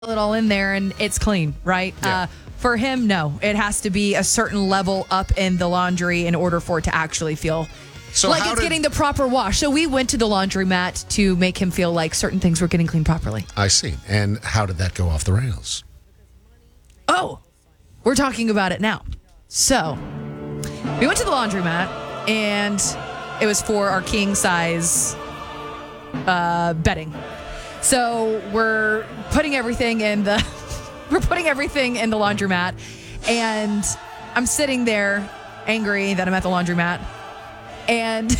it all in there and it's clean, right? Yeah. For him, no. It has to be a certain level up in the laundry in order for it to actually feel like it's getting the proper wash. So we went to the laundromat to make him feel like certain things were getting cleaned properly. I see. And how did that go off the rails? Oh, we're talking about it now. So we went to the laundromat and it was for our king size bedding. So we're putting everything in the laundromat, and I'm sitting there angry that I'm at the laundromat, and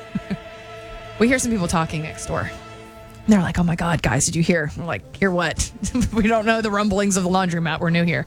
we hear some people talking next door. And they're like, "Oh my God, guys, did you hear?" We're like, "Hear what?" We don't know the rumblings of the laundromat. We're new here.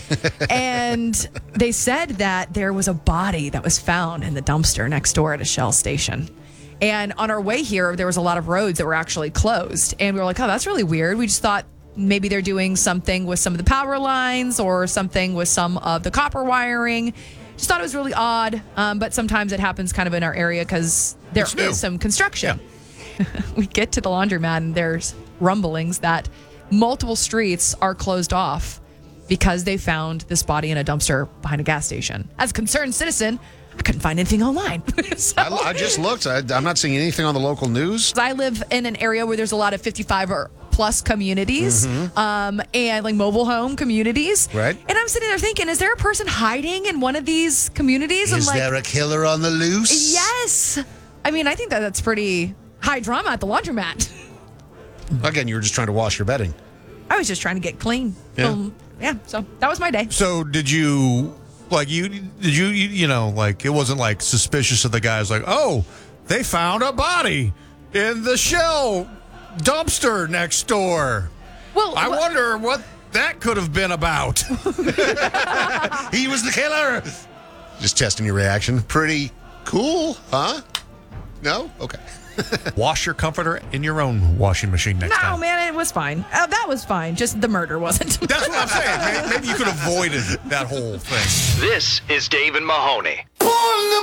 And they said that there was a body that was found in the dumpster next door at a Shell station. And on our way here, there was a lot of roads that were actually closed. And we were like, oh, that's really weird. We just thought maybe they're doing something with some of the power lines or something with some of the copper wiring. Just thought it was really odd. But sometimes it happens kind of in our area because there is some construction. Yeah. We get to the laundromat and there's rumblings that multiple streets are closed off because they found this body in a dumpster behind a gas station. As a concerned citizen, I couldn't find anything online. So, I just looked. I'm not seeing anything on the local news. I live in an area where there's a lot of 55 or plus communities, and like mobile home communities. Right. And I'm sitting there thinking, is there a person hiding in one of these communities? Is there a killer on the loose? Yes. I mean, I think that's pretty high drama at the laundromat. Again, you were just trying to wash your bedding. I was just trying to get clean. Yeah. So that was my day. So did you... Like, you know, like, it wasn't like suspicious of the guys, like, oh, they found a body in the Shell dumpster next door. Well, I wonder what that could have been about. He was the killer. Just testing your reaction. Pretty cool, huh? No? Okay. Wash your comforter in your own washing machine next time. No, man, it was fine. That was fine. Just the murder wasn't. That's what I'm saying. Maybe you could have avoided that whole thing. This is Dave and Mahoney. Born the